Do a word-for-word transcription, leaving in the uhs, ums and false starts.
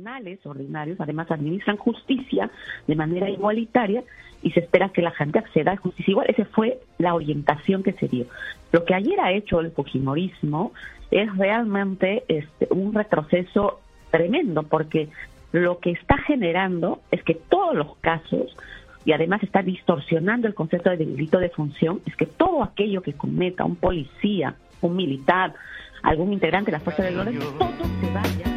tribunales ordinarios además administran justicia de manera igualitaria y se espera que la gente acceda a justicia igual. Esa fue la orientación que se dio. Lo que ayer ha hecho el fujimorismo es realmente este, un retroceso tremendo, porque lo que está generando es que todos los casos, y además está distorsionando el concepto de delito de función, es que todo aquello que cometa un policía, un militar, algún integrante de la fuerza del orden, todo se vaya